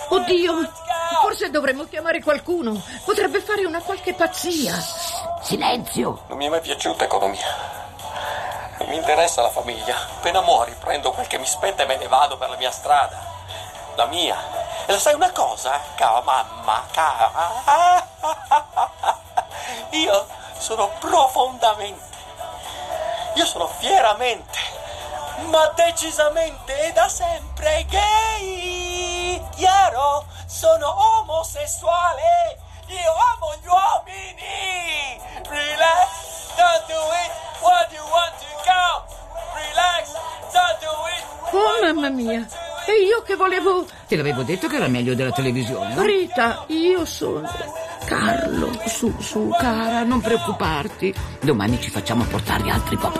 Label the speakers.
Speaker 1: Oddio, forse dovremmo chiamare qualcuno. Potrebbe fare una qualche pazzia.
Speaker 2: Silenzio.
Speaker 3: Non mi è mai piaciuta economia. Non mi interessa la famiglia. Appena muori prendo quel che mi spetta e me ne vado per la mia strada. La mia. E lo sai una cosa, cara mamma, cara? Io sono fieramente, ma decisamente e da sempre gay. Chiaro? Sono omosessuale. Io amo gli uomini. Relax, don't do it. What do you want to count? Relax, don't do it.
Speaker 1: Oh, mamma mia. E io che volevo...
Speaker 2: Te l'avevo detto che era meglio della televisione, no?
Speaker 1: Rita, io sono... Carlo.
Speaker 2: Su, cara, non preoccuparti. Domani ci facciamo portare altri papà.